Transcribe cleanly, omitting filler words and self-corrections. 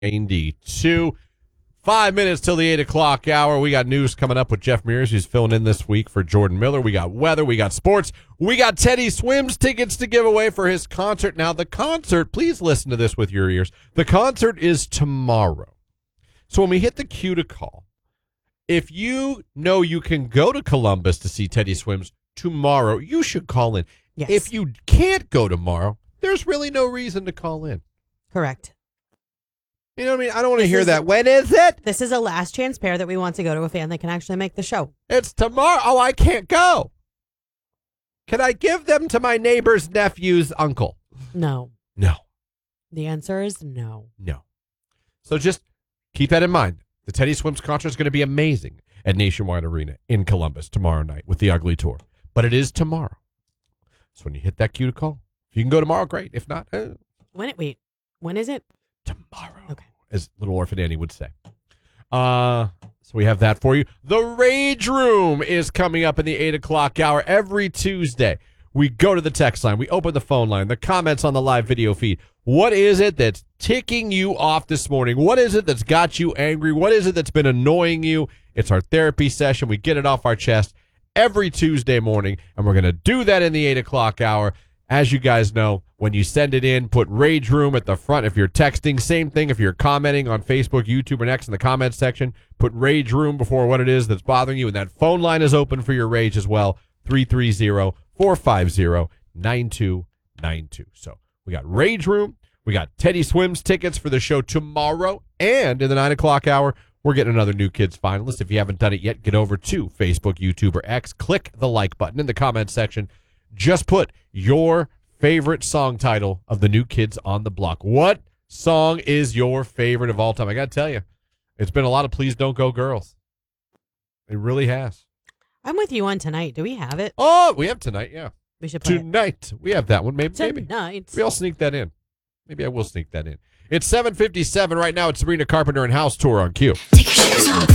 92. 5 minutes till the 8 o'clock hour. We got news coming up with Jeff Mears, who's filling in this week for Jordan Miller. We got weather. We got sports. We got Teddy Swims tickets to give away for his concert. Now, the concert, please listen to this with your ears. The concert is tomorrow. So when we hit the cue to call, if you know you can go to Columbus to see Teddy Swims tomorrow, you should call in. Yes. If you can't go tomorrow, there's really no reason to call in. Correct. You know what I mean? I don't want to hear that. When is it? This is a last chance pair that we want to go to a fan that can actually make the show. It's tomorrow. Oh, I can't go. Can I give them to my neighbor's nephew's uncle? No. No. The answer is no. No. So just keep that in mind. The Teddy Swims concert is going to be amazing at Nationwide Arena in Columbus tomorrow night with the Ugly Tour. But it is tomorrow. So when you hit that cue to call, if you can go tomorrow, great. If not, When is it? Tomorrow. Okay. As Little Orphan Annie would say. So we have that for you. The Rage Room is coming up in the 8 o'clock hour every Tuesday. We go to the text line. We open the phone line. The comments on the live video feed. What is it that's ticking you off this morning? What is it that's got you angry? What is it that's been annoying you? It's our therapy session. We get it off our chest every Tuesday morning, and we're going to do that in the 8 o'clock hour. As you guys know, when you send it in, put Rage Room at the front. If you're texting, same thing. If you're commenting on Facebook, YouTube, or X in the comments section, put Rage Room before what it is that's bothering you. And that phone line is open for your rage as well, 330-450-9292. So we got Rage Room. We got Teddy Swims tickets for the show tomorrow. And in the 9 o'clock hour, we're getting another New Kids finalist. If you haven't done it yet, get over to Facebook, YouTube, or X. Click the like button in the comments section. Just put your favorite song title of the New Kids on the Block. What song is your favorite of all time? I got to tell you, it's been a lot of Please Don't Go Girls. It really has. I'm with you on Tonight. Do we have it? Oh, we have Tonight, yeah. We should play Tonight. We have that one. Maybe. Tonight. Maybe I'll sneak that in. Maybe I will sneak that in. It's 7:57 right now. It's Sabrina Carpenter and House Tour on Q. Take your shoes off.